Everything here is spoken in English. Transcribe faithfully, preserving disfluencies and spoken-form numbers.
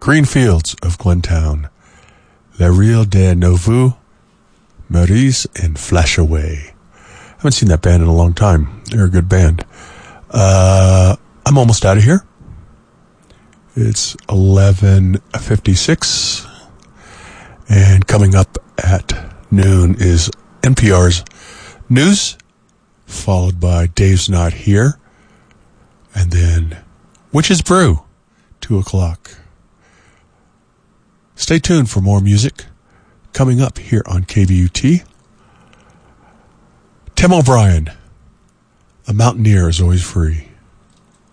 Green Fields of Glentown, La Real de Nouveau, Maurice, and Flash Away. I haven't seen that band in a long time. They're a good band. Uh, I'm almost out of here. It's eleven fifty-six, and coming up at noon is N P R's news, followed by Dave's Not Here, and then Witch's Brew, two o'clock. Stay tuned for more music coming up here on K B U T. Tim O'Brien, A Mountaineer is Always Free.